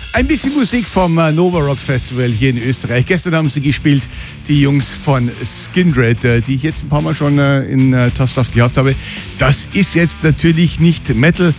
Ein bisschen Musik vom Nova Rock Festival hier in Österreich. Gestern haben sie gespielt, die Jungs von Skindred, die ich jetzt ein paar Mal schon in Tough Stuff gehabt habe. Das ist jetzt natürlich nicht Metal,